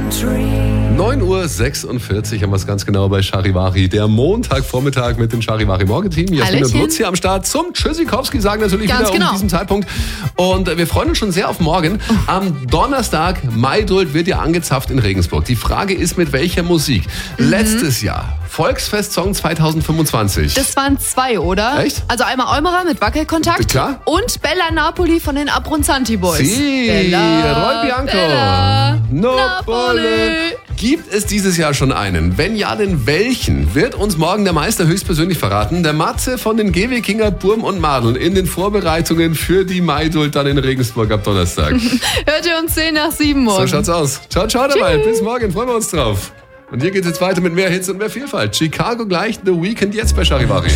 9:46 Uhr haben wir es ganz genau bei Charivari. Der Montagvormittag mit dem Charivari Morgenteam. Jasmin und Lutz hier am Start zum Tschüssikowski sagen natürlich ganz wieder um diesen Zeitpunkt. Und wir freuen uns schon sehr auf morgen. Am Donnerstag, Maidult wird ja angezapft in Regensburg. Die Frage ist, mit welcher Musik? Letztes Jahr, Volksfest-Song 2025. Das waren 2, oder? Echt? Also einmal Eumerer mit Wackelkontakt. Klar. Und Bella Napoli von den Abronzanti Boys. Roy Bianco. Bella Napoli. Gibt es dieses Jahr schon einen? Wenn ja, denn welchen? Wird uns morgen der Meister höchstpersönlich verraten. Der Matze von den GW-Kinger Burm und Madeln in den Vorbereitungen für die Maidult dann in Regensburg ab Donnerstag. Hört ihr um 10:07 morgen. So schaut's aus. Ciao, ciao dabei. Bis morgen. Freuen wir uns drauf. Und hier geht's jetzt weiter mit mehr Hits und mehr Vielfalt. Chicago gleich, The Weeknd jetzt bei Charivari.